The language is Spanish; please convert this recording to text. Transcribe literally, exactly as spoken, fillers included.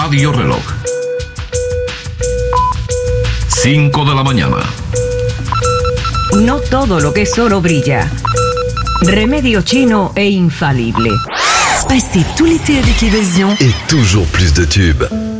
Radio Reloj. cinco de la mañana. No todo lo que es oro brilla. Remedio chino e infalible. Passez tout l'été avec Évasion et toujours plus de tubes.